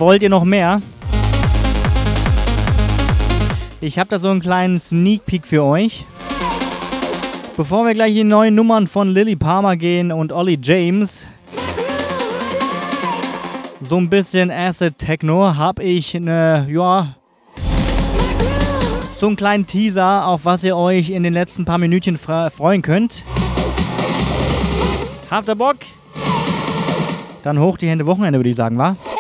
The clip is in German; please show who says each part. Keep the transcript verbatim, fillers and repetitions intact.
Speaker 1: wollt ihr noch mehr? Ich habe da so einen kleinen Sneak Peek für euch. Bevor wir gleich in die neuen Nummern von Lily Palmer gehen und Ollie James, so ein bisschen Acid Techno, habe ich eine, ja, so einen kleinen Teaser, auf was ihr euch in den letzten paar Minütchen freuen könnt. Habt ihr Bock? Dann hoch die Hände, Wochenende, würde ich sagen, wa?